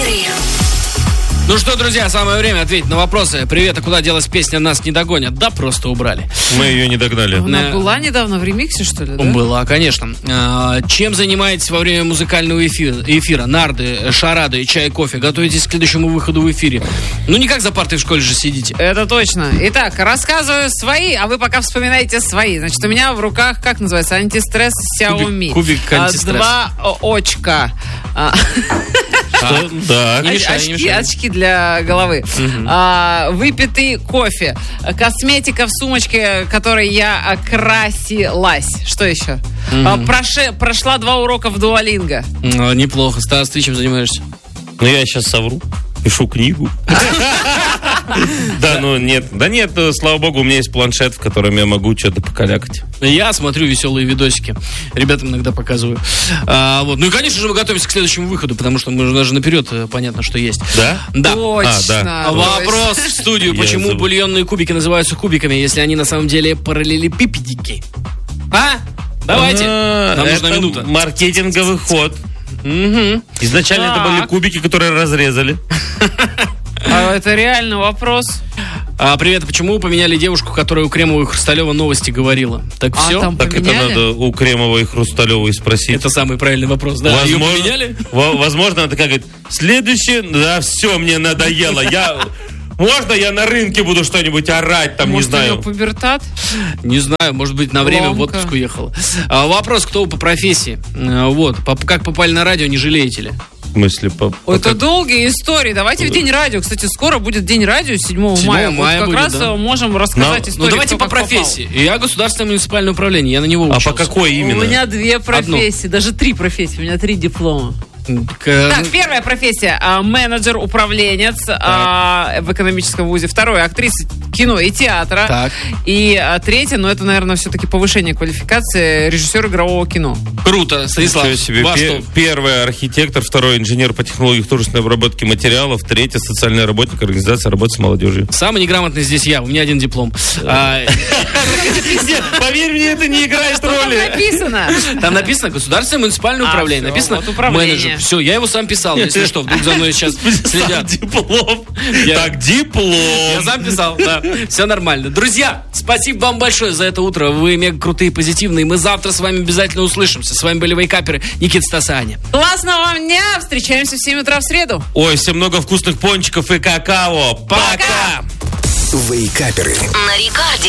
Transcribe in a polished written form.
Ну что, друзья, самое время ответить на вопросы. Привет, а куда делась песня «Нас не догонят»? Да, просто убрали. Мы ее не догнали. Она была недавно в ремиксе, что ли, да? Была, конечно. Чем занимаетесь во время музыкального эфира? Нарды, шарады, чай, кофе. Готовитесь к следующему выходу в эфире? Ну, не как за партой в школе же сидите. Это точно. Итак, рассказываю свои, а вы пока вспоминаете свои. Значит, у меня в руках, как называется, антистресс Xiaomi. Кубик антистресс. 2 очка. Да. Очки для головы. Выпитый кофе. Косметика в сумочке, которой я красилась. Что еще? Прошла 2 урока в Duolingo. Неплохо. Стас, ты чем занимаешься? Ну, я сейчас совру. Пишу книгу. Да, ну нет. Да нет, слава богу, у меня есть планшет, в котором я могу что-то покалякать. Я смотрю веселые видосики. Ребятам иногда показываю. Ну и, конечно же, мы готовимся к следующему выходу, потому что мы же даже наперед понятно, что есть. Да? Да. Точно. Вопрос в студию. Почему бульонные кубики называются кубиками, если они на самом деле параллелепипедики? Давайте. Нам нужна минута. Маркетинговый ход. Изначально это были кубики, которые разрезали. А это реально вопрос. Привет, почему поменяли девушку, которая у Кремова и Хрусталева новости говорила? Так все? Там так поменяли? Это надо у Кремова и Хрусталевой спросить. Это самый правильный вопрос, да? Ее поменяли? Возможно, она такая говорит, следующее, да, все, мне надоело. Можно я на рынке буду что-нибудь орать, там, может, не знаю. Может, у нее пубертат? Не знаю, может быть, на время в отпуск уехала. Вопрос, кто вы по профессии? Как попали на радио, не жалеете ли? В смысле, Это долгие истории. Давайте в День радио. Кстати, скоро будет День радио, 7 мая. мая как будет, раз можем рассказать историю. Ну, давайте по профессии. Я государственное муниципальное управление, я на него учился. А по какой именно? У меня 2 профессии, даже 3 профессии. У меня 3 диплома. Так, первая профессия менеджер, управленец в экономическом вузе. Второе, актриса кино и театра. Так. И третье, но это, наверное, все-таки повышение квалификации, режиссер игрового кино. Круто, Станислав. Первый архитектор, второй инженер по технологии художественной обработки материалов, третий социальный работник, организация работы с молодежью. Самый неграмотный здесь я, у меня 1 диплом. Поверь мне, это не играет роли. Там написано. Там написано государственное муниципальное управление. Написано менеджер. Все, я его сам писал, если что, вдруг за мной сейчас следят. Диплом. Так, диплом. Я сам писал, да. Все нормально. Друзья, спасибо вам большое за это утро. Вы мега крутые, позитивные. Мы завтра с вами обязательно услышимся. С вами были вейкаперы Никита, Стас и Аня. Классного вам дня. Встречаемся в 7 утра в среду. Ой, всем много вкусных пончиков и какао. Пока! Вейкаперы. На Рекорде.